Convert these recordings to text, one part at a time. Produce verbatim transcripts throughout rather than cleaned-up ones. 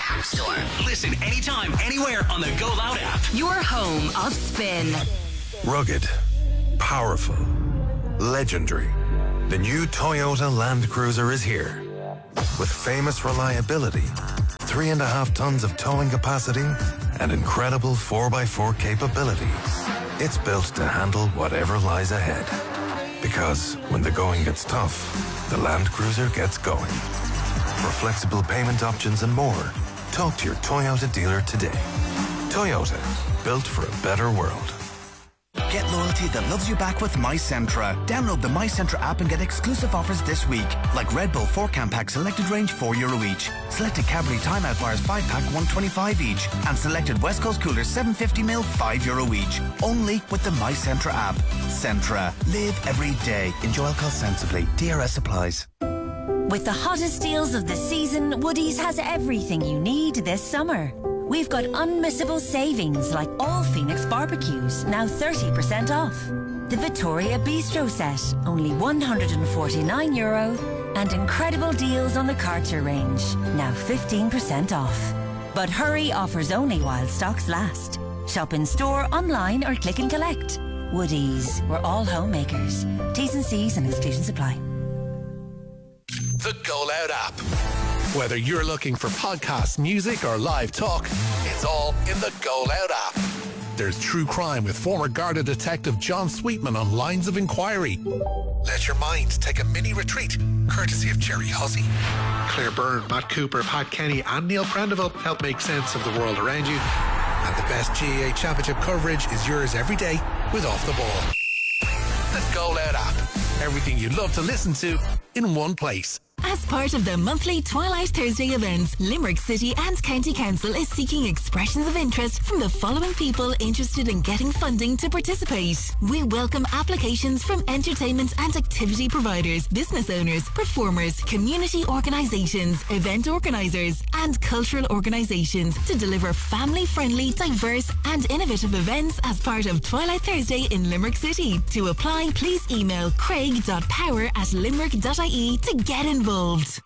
App Store. Listen anytime, anywhere on the Go Loud app. Your home of spin. Rugged, powerful, legendary. The new Toyota Land Cruiser is here. With famous reliability, three and a half tons of towing capacity, and incredible four by four capability. It's built to handle whatever lies ahead. Because when the going gets tough, the Land Cruiser gets going. For flexible payment options and more, talk to your Toyota dealer today. Toyota, built for a better world. Get loyalty that loves you back with MyCentra. Download the MyCentra app and get exclusive offers this week. Like Red Bull four can pack selected range four euro each. Selected Cadbury Timeout bars five pack one twenty-five each. And selected West Coast coolers seven fifty milliliters five euro each. Only with the MyCentra app. Centra. Live every day. Enjoy alcohol sensibly. D R S applies. With the hottest deals of the season, Woodies has everything you need this summer. We've got unmissable savings like all Phoenix barbecues, now thirty percent off. The Victoria Bistro set, only one hundred forty-nine euro. And incredible deals on the Karcher range, now fifteen percent off. But hurry, offers only while stocks last. Shop in store, online or click and collect. Woodies, we're all homemakers. T's and C's and exclusions apply. The Go Loud app. Whether you're looking for podcasts, music or live talk, it's all in the Go Loud app. There's true crime with former Garda detective John Sweetman on Lines of Inquiry. Let your mind take a mini retreat, courtesy of Jerry Hussey. Claire Byrne, Matt Cooper, Pat Kenny and Neil Prendeville help make sense of the world around you. And the best G A A Championship coverage is yours every day with Off the Ball. The Go Loud app. Everything you love to listen to in one place. As part of the monthly Twilight Thursday events, Limerick City and County Council is seeking expressions of interest from the following people interested in getting funding to participate. We welcome applications from entertainment and activity providers, business owners, performers, community organisations, event organisers and cultural organisations to deliver family-friendly, diverse and innovative events as part of Twilight Thursday in Limerick City. To apply, please email craig dot power at limerick dot I E to get involved.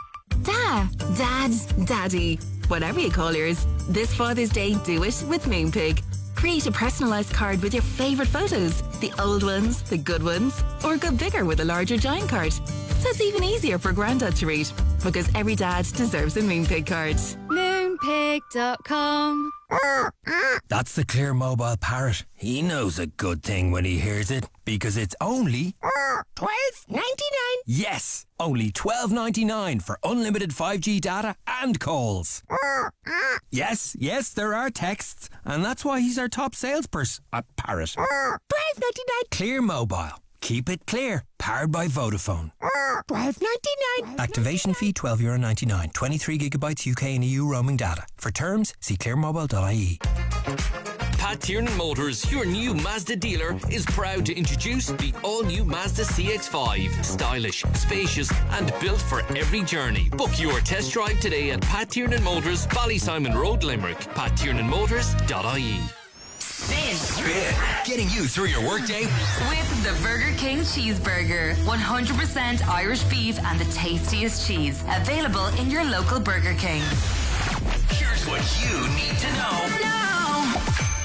Da, Dad, Daddy, whatever you call yours. This Father's Day, do it with Moonpig. Create a personalised card with your favourite photos, the old ones, the good ones, or go bigger with a larger giant card. So it's even easier for Grandad to read, because every dad deserves a Moonpig card. Moonpig dot com. That's the Clear Mobile Parrot. He knows a good thing when he hears it, because it's only twelve ninety-nine. Yes, only twelve ninety-nine for unlimited five G data and calls. Yes, yes, there are texts, and that's why he's our top salesperson at Parrot. twelve ninety-nine. Clear Mobile. Keep it clear. Powered by Vodafone. twelve ninety-nine. Activation fee twelve euro ninety-nine. twenty-three gigabytes U K and E U roaming data. For terms, see clear mobile dot I E. Pat Tiernan Motors, your new Mazda dealer, is proud to introduce the all-new Mazda C X five. Stylish, spacious and built for every journey. Book your test drive today at Pat Tiernan Motors, Ballysimon Road, Limerick. pat tiernan motors dot I E. Spin. Spin. Getting you through your workday With the Burger King Cheeseburger. one hundred percent Irish beef and the tastiest cheese. Available in your local Burger King. Here's what you need to know. Now.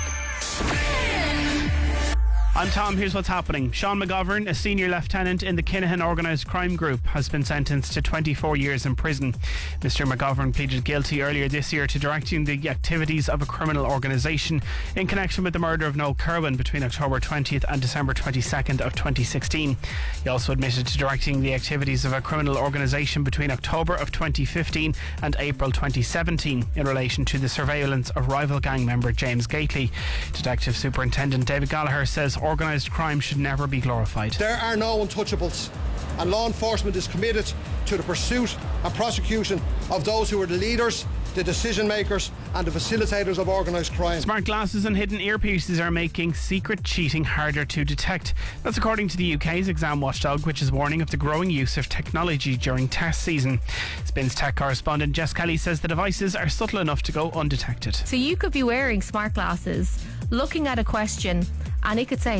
Spin. I'm Tom, here's what's happening. Sean McGovern, a senior lieutenant in the Kinahan Organised Crime Group, has been sentenced to twenty-four years in prison. Mister McGovern pleaded guilty earlier this year to directing the activities of a criminal organisation in connection with the murder of Noel Kerwin between October twentieth and December twenty-second of twenty sixteen. He also admitted to directing the activities of a criminal organisation between October of twenty fifteen and April twenty seventeen in relation to the surveillance of rival gang member James Gately. Detective Superintendent David Gallagher says organised crime should never be glorified. There are no untouchables, and law enforcement is committed to the pursuit and prosecution of those who are the leaders, the decision makers and the facilitators of organised crime. Smart glasses and hidden earpieces are making secret cheating harder to detect. That's according to the U K's exam watchdog, which is warning of the growing use of technology during test season. Spin's tech correspondent Jess Kelly says the devices are subtle enough to go undetected. So you could be wearing smart glasses, looking at a question, and it could say,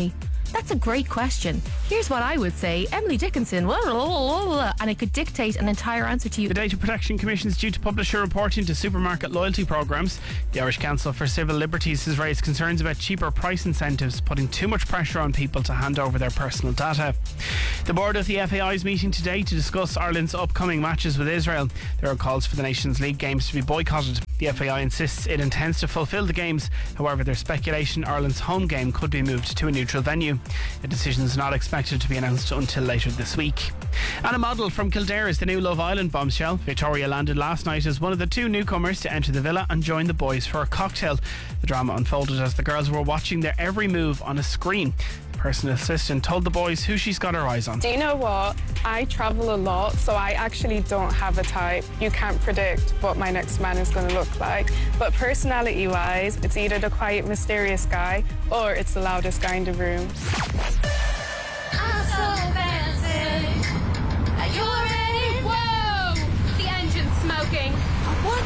That's a great question. Here's what I would say. Emily Dickinson, blah, blah, blah, blah, and it could dictate an entire answer to you. The Data Protection Commission is due to publish a report into supermarket loyalty programmes. The Irish Council for Civil Liberties has raised concerns about cheaper price incentives, putting too much pressure on people to hand over their personal data. The board of the F A I is meeting today to discuss Ireland's upcoming matches with Israel. There are calls for the Nations League games to be boycotted. The F A I insists it intends to fulfil the games. However, there's speculation Ireland's home game could be moved to a neutral venue. A decision is not expected to be announced until later this week. And a model from Kildare is the new Love Island bombshell. Victoria landed last night as one of the two newcomers to enter the villa and join the boys for a cocktail. The drama unfolded as the girls were watching their every move on a screen. The personal assistant told the boys who she's got her eyes on. Do you know what? I travel a lot, so I actually don't have a type. You can't predict what my next man is going to look like. But personality-wise, it's either the quiet, mysterious guy or it's the loudest guy in the room. I'm so fancy. Are you ready? Whoa! The engine's smoking. What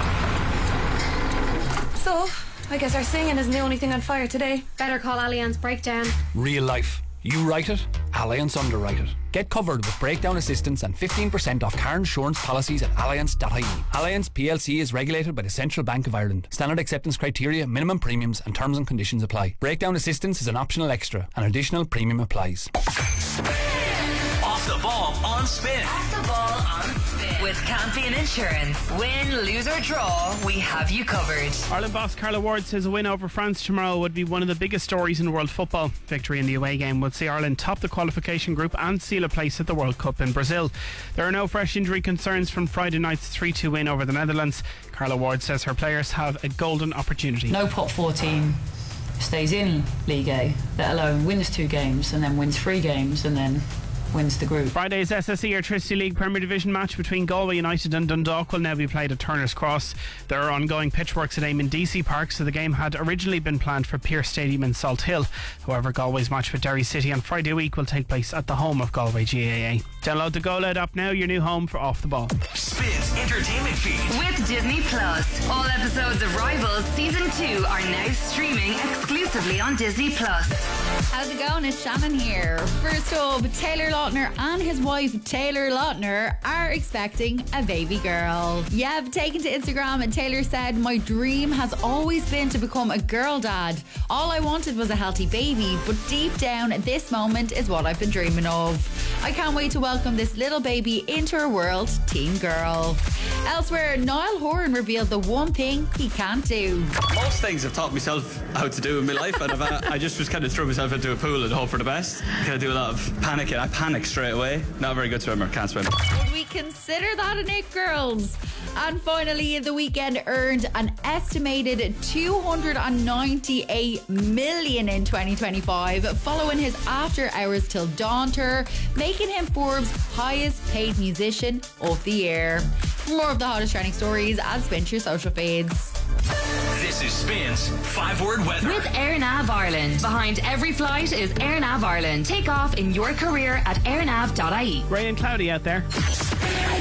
the? So, I guess our singing isn't the only thing on fire today. Better call Allianz Breakdown. Real life. You write it, Allianz underwrite it. Get covered with breakdown assistance and fifteen percent off car insurance policies at allianz dot I E. Allianz P L C is regulated by the Central Bank of Ireland. Standard acceptance criteria, minimum premiums and terms and conditions apply. Breakdown assistance is an optional extra. An additional premium applies. Off the ball on Spin. Off the ball on Spin. With Campion Insurance. Win, lose or draw, we have you covered. Ireland boss Carla Ward says a win over France tomorrow would be one of the biggest stories in world football. Victory in the away game would see Ireland top the qualification group and seal a place at the World Cup in Brazil. There are no fresh injury concerns from Friday night's three two win over the Netherlands. Carla Ward says her players have a golden opportunity. No pot four team stays in League A, let alone wins two games and then wins three games and then wins the group. Friday's S S E Electricity League Premier Division match between Galway United and Dundalk will now be played at Turner's Cross. There are ongoing pitch works at Eamon Deasy Park, so the game had originally been planned for Pierce Stadium in Salt Hill. However, Galway's match with Derry City on Friday week will take place at the home of Galway G A A. Download the Go Loud app now, your new home for Off the Ball. Spins Entertainment Feed. With Disney Plus. All episodes of Rivals Season two are now streaming exclusively on Disney Plus. How's it going? It's Shannon here. First up, Taylor Lautner and his wife Taylor Lautner are expecting a baby girl. Yev taken to Instagram and Taylor said, "My dream has always been to become a girl dad. All I wanted was a healthy baby, but deep down this moment is what I've been dreaming of. I can't wait to welcome this little baby into our world, Teen Girl." Elsewhere, Niall Horan revealed the one thing he can't do. Most things I've taught myself how to do in my life, and I've, uh, I just was kind of threw myself into a pool and hope for the best. Kind of do a lot of panicking. I panic straight away. Not a very good swimmer, can't swim. Would we consider that an it, girls? And finally, The Weeknd earned an estimated two hundred ninety-eight million in twenty twenty-five following his After Hours Till Dawn tour, making him Forbes' highest paid musician of the year. More of the hottest trending stories at Spin Your Social Feeds. This is Spin's five word weather. With AirNav Ireland. Behind every flight is AirNav Ireland. Take off in your career at airnav dot I E. Grey and cloudy out there.